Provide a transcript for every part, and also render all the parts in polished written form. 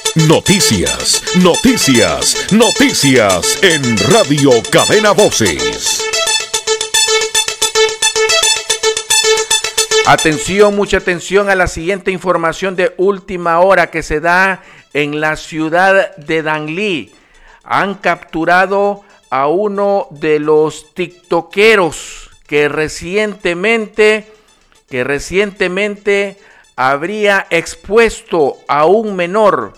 Noticias, noticias, noticias en Radio Cadena Voces. Atención, mucha atención a la siguiente información de última hora que se da en la ciudad de Danlí. Han capturado a uno de los tiktokeros que recientemente habría expuesto a un menor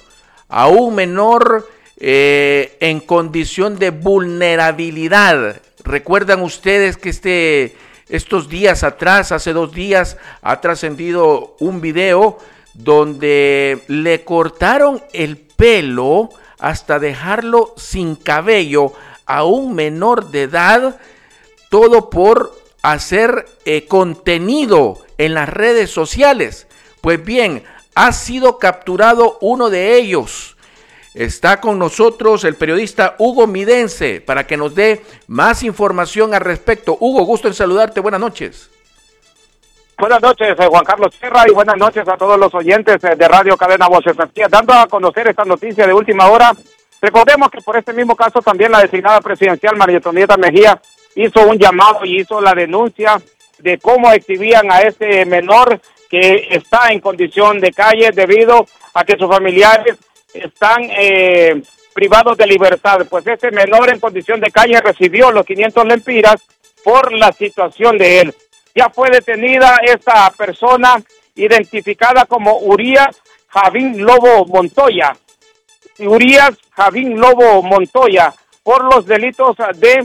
en condición de vulnerabilidad. Recuerdan ustedes que estos días atrás, hace 2 días, ha trascendido un video donde le cortaron el pelo hasta dejarlo sin cabello a un menor de edad, todo por hacer contenido en las redes sociales. Pues bien, ha sido capturado uno de ellos. Está con nosotros el periodista Hugo Midense para que nos dé más información al respecto. Hugo, gusto en saludarte. Buenas noches. Buenas noches, Juan Carlos Sierra, y buenas noches a todos los oyentes de Radio Cadena Voces. Dando a conocer esta noticia de última hora, recordemos que por este mismo caso también la designada presidencial María Antonieta Mejía hizo un llamado y hizo la denuncia de cómo exhibían a este menor que está en condición de calle debido a que sus familiares están privados de libertad. Pues este menor en condición de calle recibió los 500 lempiras por la situación de él. Ya fue detenida esta persona identificada como Urias Javín Lobo Montoya. Urias Javín Lobo Montoya por los delitos de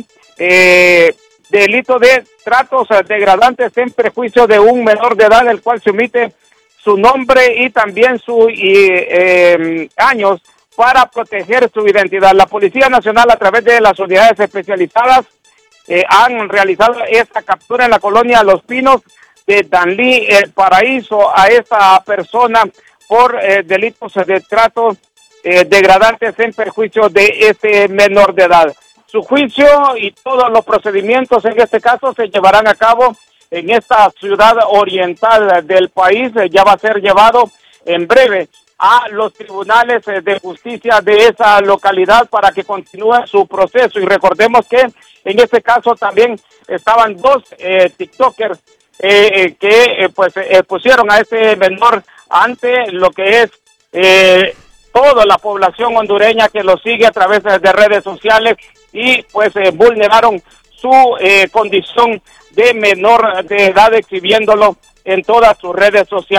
tratos degradantes en perjuicio de un menor de edad, el cual se omite su nombre y también sus años para proteger su identidad. La Policía Nacional, a través de las unidades especializadas, han realizado esta captura en la colonia Los Pinos de Danlí, El Paraíso, a esta persona por delitos de tratos degradantes en perjuicio de este menor de edad. Su juicio y todos los procedimientos en este caso se llevarán a cabo en esta ciudad oriental del país. Ya va a ser llevado en breve a los tribunales de justicia de esa localidad para que continúe su proceso. Y recordemos que en este caso también estaban 2 tiktokers que pusieron a este menor ante lo que es toda la población hondureña que lo sigue a través de redes sociales y pues vulneraron su condición de menor de edad exhibiéndolo en todas sus redes sociales.